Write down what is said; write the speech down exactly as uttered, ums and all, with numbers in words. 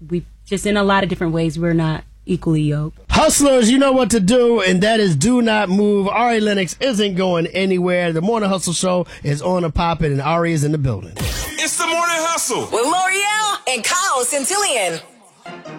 we just in a lot of different ways, we're not equally yoked. Hustlers, you know what to do, and that is do not move. Ari Lennox isn't going anywhere. The Morning Hustle Show is on a poppin', and Ari is in the building. It's the Morning Hustle with L'Oreal and Kyle Centillion.